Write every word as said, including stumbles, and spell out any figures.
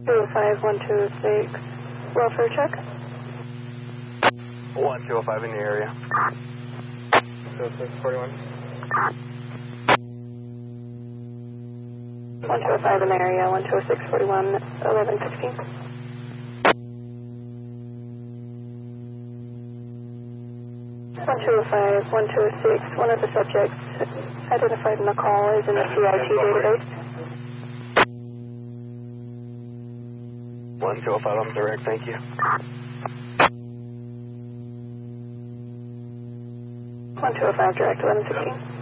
two oh five, one two oh six, welfare check. one two oh five in the area. two oh six, forty-one. one two oh five in the area, one two oh six, forty-one, eleven sixteen. one two oh five, one two oh six, one of the subjects identified in the call is in the C I T database. one two oh five, I'm direct, thank you. one two oh five, direct, eleven sixteen.